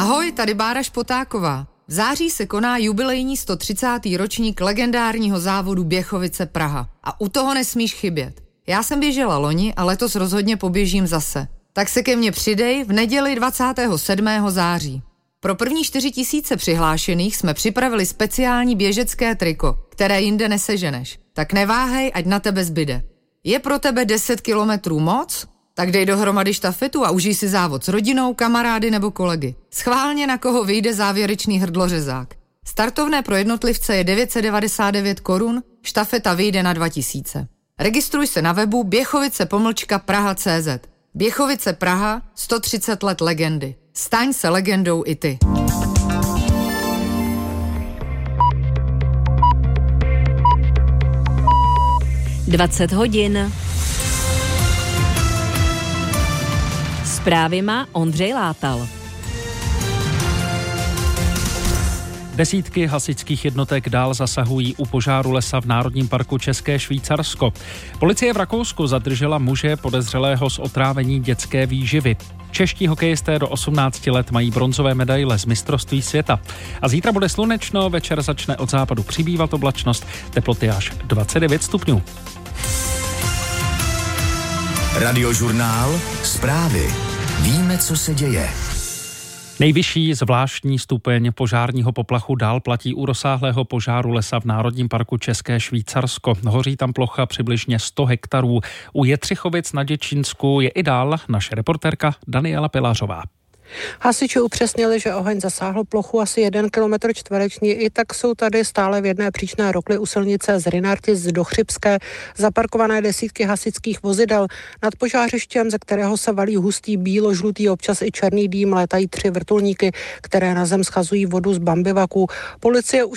Ahoj, tady Bára Špotáková. V září se koná jubilejní 130. ročník legendárního závodu Běchovice Praha. A u toho nesmíš chybět. Já jsem běžela loni a letos rozhodně poběžím zase. Tak se ke mně přidej v neděli 27. září. Pro první 4 000 přihlášených jsme připravili speciální běžecké triko, které jinde neseženeš. Tak neváhej, ať na tebe zbyde. Je pro tebe 10 kilometrů moc? Tak dej dohromady štafetu a užij si závod s rodinou, kamarády nebo kolegy. Schválně, na koho vyjde závěrečný hrdlořezák. Startovné pro jednotlivce je 999 korun, štafeta vyjde na 2000. Registruj se na webu běchovice-praha.cz. Běchovice Praha, 130 let legendy. Staň se legendou i ty. Dvacet hodin. Zprávy má Ondřej Látal. Desítky hasičských jednotek dál zasahují u požáru lesa v Národním parku České Švýcarsko. Policie v Rakousku zadržela muže podezřelého z otrávení dětské výživy. Čeští hokejisté do 18 let mají bronzové medaile z mistrovství světa. A zítra bude slunečno, večer začne od západu přibývat oblačnost, teploty až 29 stupňů. Radiožurnál, zprávy. Víme, co se děje. Nejvyšší zvláštní stupeň požárního poplachu dál platí u rozsáhlého požáru lesa v Národním parku České Švýcarsko. Hoří tam plocha přibližně 100 hektarů. U Jetřichovic na Děčínsku je i dál naše reportérka Daniela Pilařová. Hasiči upřesnili, že oheň zasáhl plochu asi 1 kilometr čtvereční, i tak jsou tady stále v jedné příčné rokli u silnice z Rynartis do Chřibské zaparkované desítky hasičských vozidel. Nad požářištěm, ze kterého se valí hustý bílo-žlutý, občas i černý dým, létají 3 vrtulníky, které na zem schazují vodu z bambivaku. Policie už